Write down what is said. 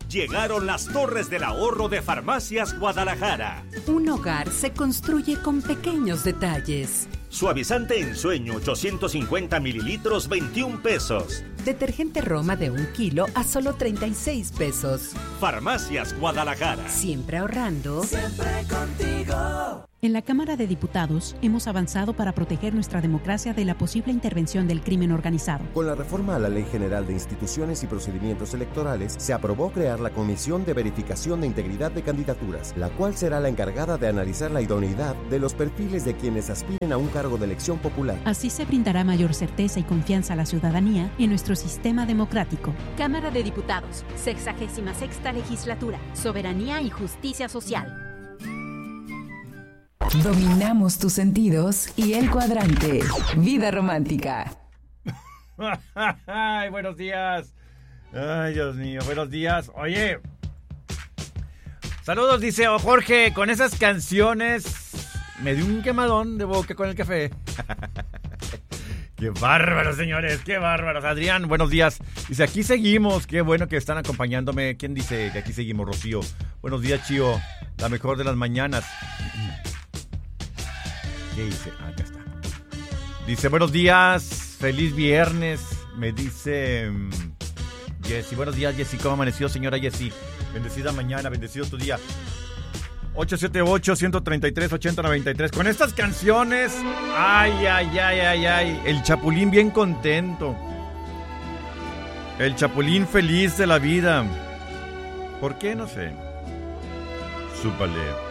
Llegaron las Torres del Ahorro de Farmacias Guadalajara. Un hogar se construye con pequeños detalles. Suavizante en sueño 850 mililitros, 21 pesos. Detergente Roma de 1 kilo a solo 36 pesos. Farmacias Guadalajara. Siempre ahorrando. Siempre contigo. En la Cámara de Diputados hemos avanzado para proteger nuestra democracia de la posible intervención del crimen organizado. Con la reforma a la Ley General de Instituciones y Procedimientos Electorales, se aprobó crear la Comisión de Verificación de Integridad de Candidaturas, la cual será la encargada de analizar la idoneidad de los perfiles de quienes aspiren a un cargo de elección popular. Así se brindará mayor certeza y confianza a la ciudadanía en nuestro sistema democrático. Cámara de Diputados, 66ª Legislatura, Soberanía y Justicia Social. Dominamos tus sentidos y el cuadrante. Vida romántica. Ay, buenos días. Ay, Dios mío, buenos días. Oye, saludos, dice Jorge. Con esas canciones me dio un quemadón de boca con el café. Qué bárbaros, señores, qué bárbaros. Adrián, buenos días. Dice, aquí seguimos. Qué bueno que están acompañándome. ¿Quién dice que aquí seguimos? Rocío. Buenos días, Chío. La mejor de las mañanas. ¿Qué dice? Acá está. Dice, buenos días, feliz viernes. Me dice Jessy. Buenos días, Jessy. ¿Cómo amaneció, señora Jessy? Bendecida mañana, bendecido tu día. 878-133-8093. Con estas canciones, ay. El Chapulín bien contento. El Chapulín feliz de la vida. ¿Por qué? No sé. Súpale.